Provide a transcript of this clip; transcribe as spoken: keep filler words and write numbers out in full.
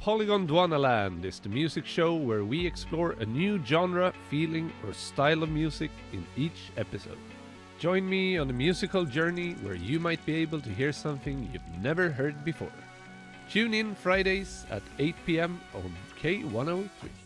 Polygon Dwanaland is the music show where we explore a new genre, feeling, or style of music in each episode. Join me on a musical journey where you might be able to hear something you've never heard before. Tune in Fridays at eight p.m. on K one oh three.